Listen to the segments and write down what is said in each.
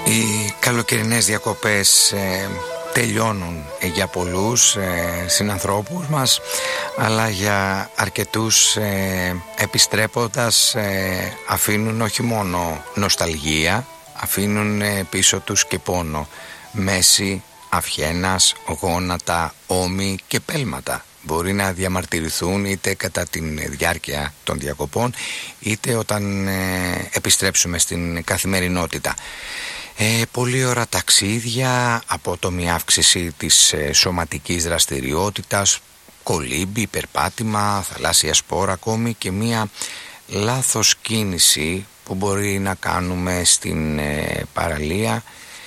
Οι καλοκαιρινές διακοπές τελειώνουν για πολλούς συνανθρώπους μας, αλλά για αρκετούς επιστρέποντας αφήνουν όχι μόνο νοσταλγία, αφήνουν πίσω τους και πόνο, μέση, αυχένας, γόνατα, ώμοι και πέλματα. Μπορεί να διαμαρτυρηθούν είτε κατά τη διάρκεια των διακοπών, είτε όταν επιστρέψουμε στην καθημερινότητα. Πολλή ώρα ταξίδια, απότομη αύξηση της σωματικής δραστηριότητας, κολύμπι, περπάτημα, θαλάσσια σπόρα ακόμη και μία λάθος κίνηση που μπορεί να κάνουμε στην παραλία.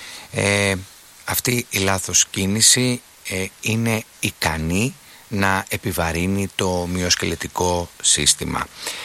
Αυτή η λάθος κίνηση είναι ικανή να επιβαρύνει το μυοσκελετικό σύστημα.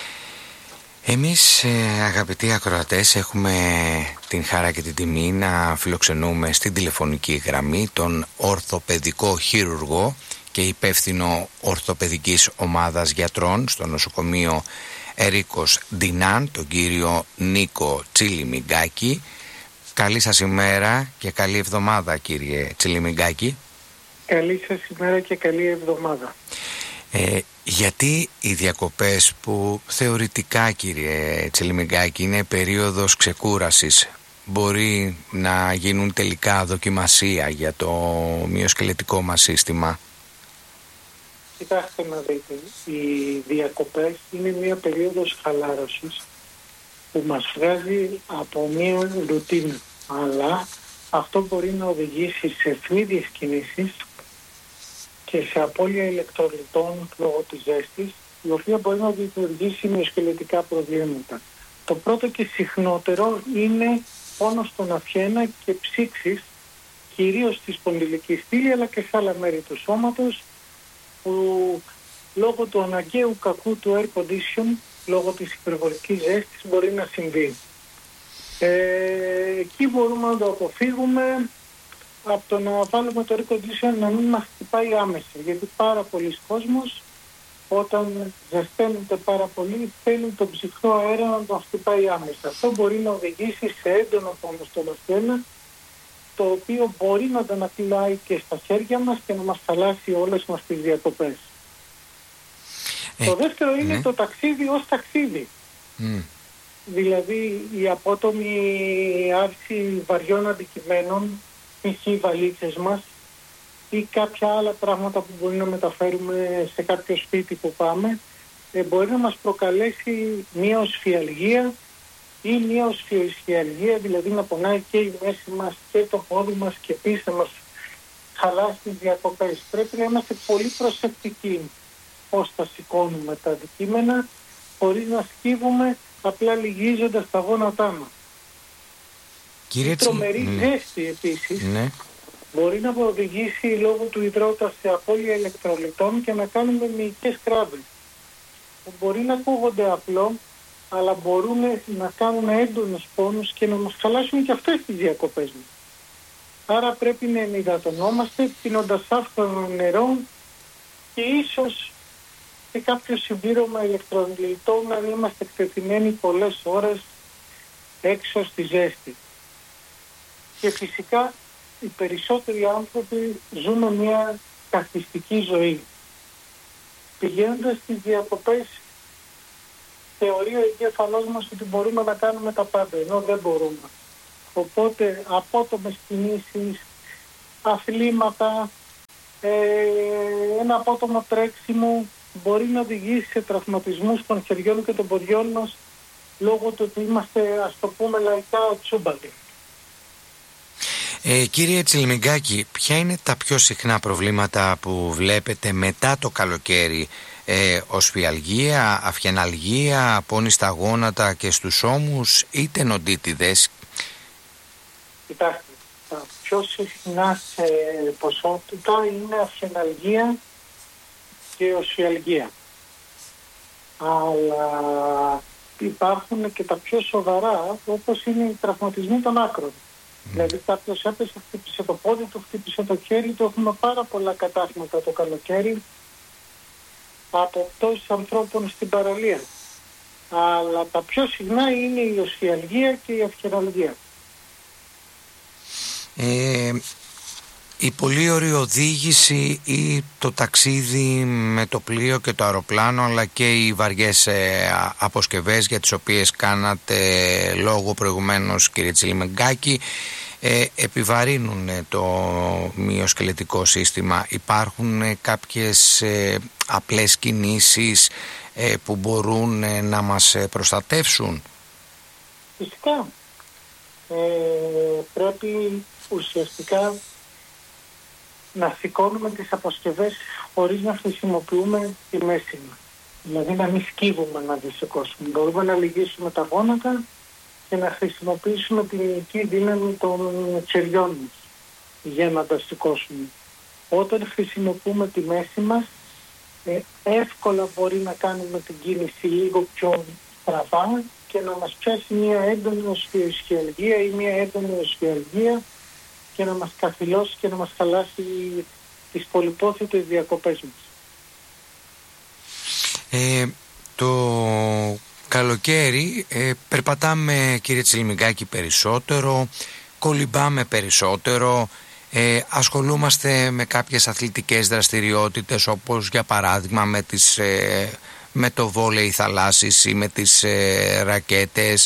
Εμείς αγαπητοί ακροατές έχουμε την χαρά και την τιμή να φιλοξενούμε στην τηλεφωνική γραμμή τον ορθοπαιδικό χειρουργό και υπεύθυνο ορθοπαιδικής ομάδας γιατρών στο νοσοκομείο Ερίκος Ντινάν, τον κύριο Νίκο Τσιλιμιγκάκη. Καλή σας ημέρα και καλή εβδομάδα, κύριε Τσιλιμιγκάκη. Καλή σας ημέρα και καλή εβδομάδα. Γιατί οι διακοπές που θεωρητικά, κύριε Τσιλιμιγκάκη, είναι περίοδος ξεκούρασης, μπορεί να γίνουν τελικά δοκιμασία για το μυοσκελετικό μας σύστημα? Κοιτάξτε να δείτε, οι διακοπές είναι μια περίοδος χαλάρωσης που μας βγάζει από μια ρουτίνα, αλλά αυτό μπορεί να οδηγήσει σε ευνίδιες κινήσεις και σε απώλεια ηλεκτρολιτών λόγω της ζέστης, η οποία μπορεί να δημιουργήσει μυοσκελετικά προβλήματα. Το πρώτο και συχνότερο είναι πόνος στον αυχένα και ψήξεις, κυρίως στη σπονδυλική στήλη αλλά και σε άλλα μέρη του σώματος, που λόγω του αναγκαίου κακού του air condition, λόγω της υπερβολικής ζέστης, μπορεί να συμβεί. Εκεί μπορούμε να το αποφύγουμε από το να βάλουμε το air condition να μην μας χτυπάει άμεσα, γιατί πάρα πολλοί κόσμος όταν ζεσταίνεται πάρα πολύ θέλει τον ψυχρό αέρα να τον χτυπάει άμεσα. Αυτό μπορεί να οδηγήσει σε έντονο πόνο στον αυχένα, το οποίο μπορεί να τον απειλάει και στα χέρια μας και να μας χαλάσει όλες μας τις διακοπές. Το δεύτερο είναι το ταξίδι ως ταξίδι. Δηλαδή η απότομη άρση βαριών αντικειμένων, π.χ. οι βαλίτσες μας ή κάποια άλλα πράγματα που μπορεί να μεταφέρουμε σε κάποιο σπίτι που πάμε, μπορεί να μας προκαλέσει μία οσφιαλγία ή μία οσφιαλγία, δηλαδή να πονάει και η μέση μας και το πόδι μας και πίσω μας, χαλάσει τις διακοπές. Πρέπει να είμαστε πολύ προσεκτικοί πώς θα σηκώνουμε τα αντικείμενα, χωρίς να σκύβουμε απλά λυγίζοντας τα γόνατά μας. Η τρομερή ζέστη επίσης μπορεί να οδηγήσει λόγω του υδρότα σε απώλεια ηλεκτρολιτών και να κάνουμε μυϊκές κράβες, που μπορεί να ακούγονται απλό, αλλά μπορούν να κάνουν έντονους πόνους και να μας χαλάσουν και αυτές τις διακοπές μας. Άρα πρέπει να ενυδατωνόμαστε πίνοντας άφθονο νερό και ίσως σε κάποιο συμπλήρωμα ηλεκτρολιτών να είμαστε εκτεθειμένοι πολλές ώρες έξω στη ζέστη. Και φυσικά οι περισσότεροι άνθρωποι ζουν μια καθιστική ζωή. Πηγαίνοντας στις διακοπές θεωρεί ο εγκέφαλός μας ότι μπορούμε να κάνουμε τα πάντα, ενώ δεν μπορούμε. Οπότε απότομες κινήσεις, αθλήματα, ένα απότομο τρέξιμο μπορεί να οδηγήσει σε τραυματισμούς των χεριών και των ποδιών μας λόγω του ότι είμαστε, ας το πούμε λαϊκά, τσούμπαλοι. Κύριε Τσιλιμιγκάκη, ποια είναι τα πιο συχνά προβλήματα που βλέπετε μετά το καλοκαίρι? Οσφιαλγία, αυχεναλγία, πόνοι στα γόνατα και στους ώμους ή τενοντίτιδες? Κοιτάξτε, τα πιο συχνά σε ποσότητα είναι αυχεναλγία και οσφιαλγία. Αλλά υπάρχουν και τα πιο σοβαρά, όπως είναι οι τραυματισμοί των άκρων. Δηλαδή κάποιος έπεσε, χτύπησε το πόδι του, χτύπησε το χέρι του. Έχουμε πάρα πολλά κατάσματα το καλοκαίρι από πτώσεις ανθρώπων στην παραλία. Αλλά τα πιο συχνά είναι η οσφιαλγία και η αυχεναλγία. Η πολύ ωραία οδήγηση ή το ταξίδι με το πλοίο και το αεροπλάνο, αλλά και οι βαριές αποσκευές για τις οποίες κάνατε λόγο προηγουμένως, κύριε Τσιλιμεγκάκη, επιβαρύνουν το μυοσκελετικό σύστημα. Υπάρχουν κάποιες απλές κινήσεις που μπορούν να μας προστατεύσουν? Φυσικά. Πρέπει ουσιαστικά να σηκώνουμε τις αποσκευές χωρίς να χρησιμοποιούμε τη μέση μας. Δηλαδή να μην σκύβουμε να τις σηκώσουμε. Μπορούμε να λυγίσουμε τα γόνατα και να χρησιμοποιήσουμε την μυϊκή δύναμη των χεριών μας για να τα σηκώσουμε. Όταν χρησιμοποιούμε τη μέση μας, εύκολα μπορεί να κάνουμε την κίνηση λίγο πιο στραβά και να μας πιάσει μια έντονη οσφιαλγία ή μια έντονη οσφιαλγία και να μας καθυλώσει και να μας χαλάσει τις πολυπόθητες διακοπές μας. Το καλοκαίρι περπατάμε, κύριε Τσιλιμεγκάκη, περισσότερο, κολυμπάμε περισσότερο, ασχολούμαστε με κάποιες αθλητικές δραστηριότητες, όπως για παράδειγμα με το βόλεϊ θαλάσσης ή με τις ρακέτες,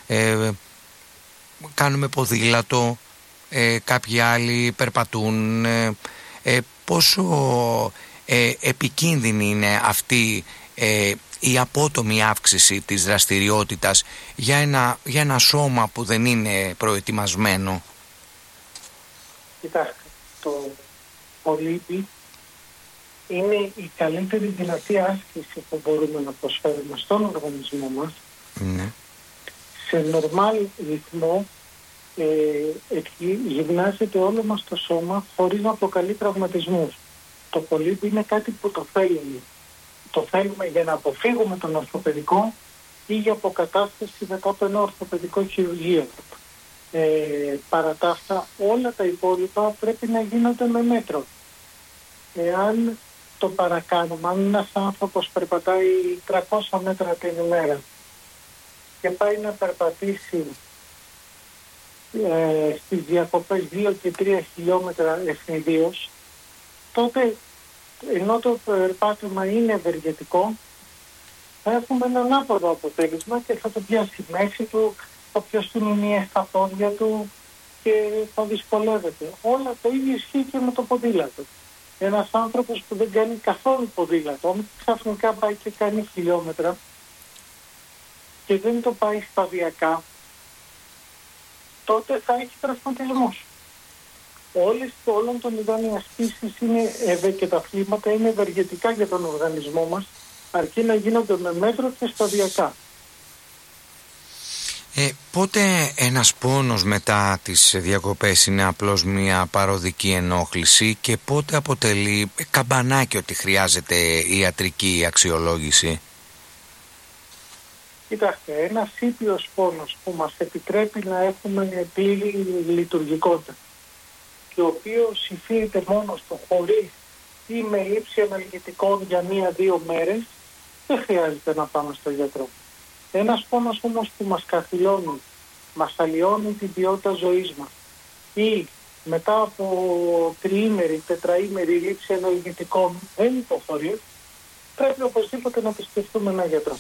κάνουμε ποδήλατο, κάποιοι άλλοι περπατούν. Πόσο επικίνδυνη είναι αυτή η απότομη αύξηση της δραστηριότητας για ένα σώμα που δεν είναι προετοιμασμένο? Κοιτάξτε, το πολύμπι είναι η καλύτερη δυνατή άσκηση που μπορούμε να προσφέρουμε στον οργανισμό μας. Ναι. Σε νορμάλ ρυθμό γυμνάζεται όλο μας το σώμα χωρίς να προκαλεί τραυματισμούς. Το πολύμπι είναι κάτι που το θέλουμε. Το θέλουμε για να αποφύγουμε τον ορθοπαιδικό ή για αποκατάσταση μετά από ένα ορθοπαιδικό χειρουργείο. Παρά τα αυτά, όλα τα υπόλοιπα πρέπει να γίνονται με μέτρο. Εάν το παρακάνουμε, αν ένας άνθρωπος περπατάει 300 μέτρα την ημέρα και πάει να περπατήσει στις διακοπές 2 και 3 χιλιόμετρα ευνηδίως, τότε ενώ το περπάτημα είναι ευεργετικό, θα έχουμε έναν άποδο αποτέλεσμα και θα το πιάσει η μέση του, θα πιαστούν οι μύες στα πόδια του και θα δυσκολεύεται. Όλα το ίδιο ισχύει και με το ποδήλατο. Ένας άνθρωπος που δεν κάνει καθόλου ποδήλατο, ξαφνικά πάει και κάνει χιλιόμετρα και δεν το πάει σταδιακά, τότε θα έχει τραυματισμούς. Όλων των ειδών οι ασκήσεις και τα αθλήματα είναι ευεργετικά για τον οργανισμό μας, αρκεί να γίνονται με μέτρο και σταδιακά. Πότε ένας πόνος μετά τις διακοπές είναι απλώς μια παροδική ενόχληση και πότε αποτελεί καμπανάκι ότι χρειάζεται ιατρική αξιολόγηση? Κοιτάξτε, ένας ήπιος πόνος που μας επιτρέπει να έχουμε πλήρη λειτουργικότητα και ο οποίος υφείται μόνο στο χωρίς ή με λήψη αναλγητικών για 1-2 μέρες, δεν χρειάζεται να πάμε στο γιατρό. Ένας πόνος όμως που μας καθυλώνει, μας αλλοιώνει την ποιότητα ζωής μας ή μετά από 3ήμερη, 4ήμερη λήψη αναλγητικών δεν υποχωρεί, πρέπει οπωσδήποτε να επισκεφτούμε έναν γιατρό.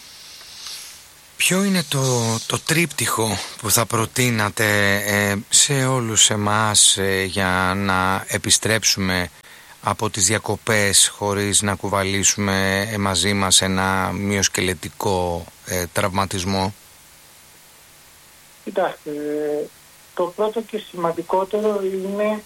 Ποιο είναι το τρίπτυχο που θα προτείνατε σε όλους εμάς για να επιστρέψουμε από τις διακοπές χωρίς να κουβαλήσουμε μαζί μας ένα μυοσκελετικό τραυματισμό? Κοιτάξτε, το πρώτο και σημαντικότερο είναι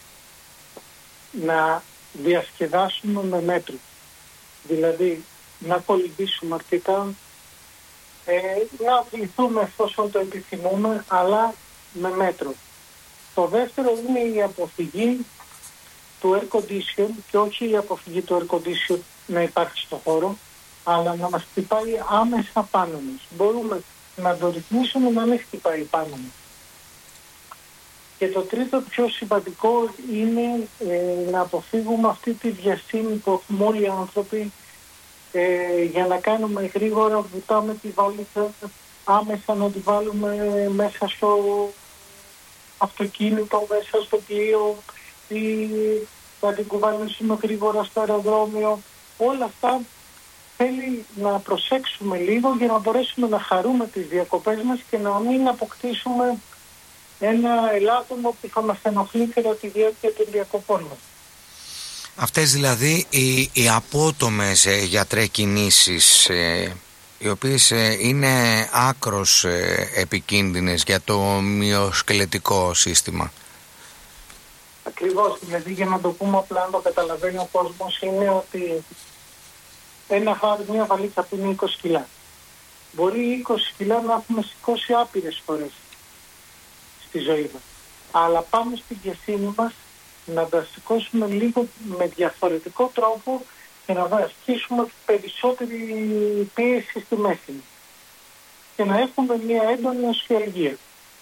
να διασκεδάσουμε με μέτρο. Δηλαδή να κολυμπήσουμε αρκετά, να αθληθούμε εφόσον το επιθυμούμε, αλλά με μέτρο. Το δεύτερο είναι η αποφυγή του air condition και όχι η αποφυγή του air condition να υπάρχει στο χώρο, αλλά να μας χτυπάει άμεσα πάνω μας. Μπορούμε να το ρυθμίσουμε να μην χτυπάει πάνω μας. Και το τρίτο πιο σημαντικό είναι να αποφύγουμε αυτή τη βιασύνη που έχουμε όλοι οι άνθρωποι για να κάνουμε γρήγορα, βουτάμε τη βαλίτσα, άμεσα να τη βάλουμε μέσα αυτοκίνητο μέσα στο πλοίο ή να την κουβαλήσουμε γρήγορα στο αεροδρόμιο. Όλα αυτά θέλει να προσέξουμε λίγο για να μπορέσουμε να χαρούμε τις διακοπές μας και να μην αποκτήσουμε ένα ελάττωμα που θα μας ενοχλεί κατά τη διάρκεια των διακοπών μας. Αυτές δηλαδή οι απότομες γιατρέ κινήσεις, οι οποίες είναι άκρως επικίνδυνες για το μυοσκελετικό σύστημα. Ακριβώς, δηλαδή για να το πούμε απλά, να το καταλαβαίνει ο κόσμος, είναι ότι μια βαλίτσα που είναι 20 κιλά. Μπορεί 20 κιλά να έχουμε σηκώσει άπειρες φορές στη ζωή μας. Αλλά πάμε στην διασύνη μας να τα σηκώσουμε λίγο με διαφορετικό τρόπο και να ασκήσουμε περισσότερη πίεση στη μέση και να έχουμε μια έντονη οσφιαλγία.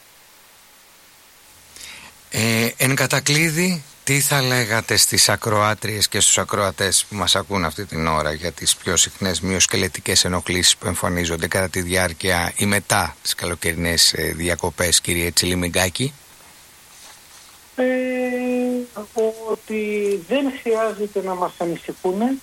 Εν κατακλείδη, τι θα λέγατε στις ακροάτριες και στους ακροατές που μας ακούν αυτή την ώρα για τις πιο συχνές μυοσκελετικές ενοχλήσεις που εμφανίζονται κατά τη διάρκεια ή μετά τις καλοκαιρινές διακοπές, κύριε Τσιλιμιγκάκη? Ότι δεν χρειάζεται να μας ανησυχούν,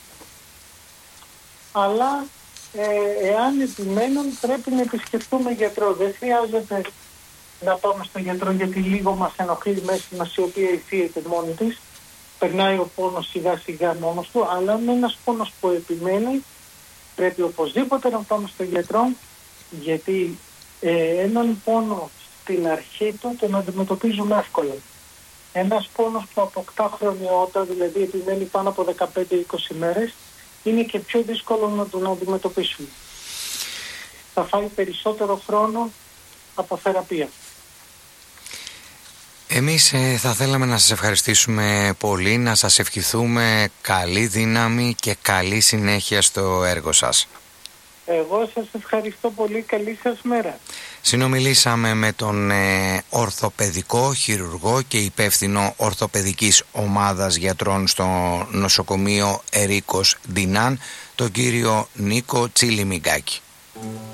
αλλά εάν επιμένουν πρέπει να επισκεφτούμε γιατρό. Δεν χρειάζεται να πάμε στον γιατρό γιατί λίγο μας ενοχλεί η μέση μας, η οποία υφίεται μόνη της. Περνάει ο πόνος σιγά σιγά μόνος του, αλλά με ένας πόνος που επιμένει πρέπει οπωσδήποτε να πάμε στον γιατρό, γιατί έναν πόνο στην αρχή του τον αντιμετωπίζουμε εύκολα. Ένας πόνος που αποκτά χρονιότητα, δηλαδή επιμένει πάνω από 15-20 μέρες, είναι και πιο δύσκολο να τον αντιμετωπίσουμε. Θα φάει περισσότερο χρόνο από θεραπεία. Εμείς θα θέλαμε να σας ευχαριστήσουμε πολύ, να σας ευχηθούμε καλή δύναμη και καλή συνέχεια στο έργο σας. Εγώ σας ευχαριστώ πολύ, καλή σας μέρα. Συνομιλήσαμε με τον ορθοπαιδικό χειρουργό και υπεύθυνο ορθοπαιδικής ομάδας γιατρών στο νοσοκομείο Ερίκος Ντινάν, τον κύριο Νίκο Τσιλιμιγκάκη.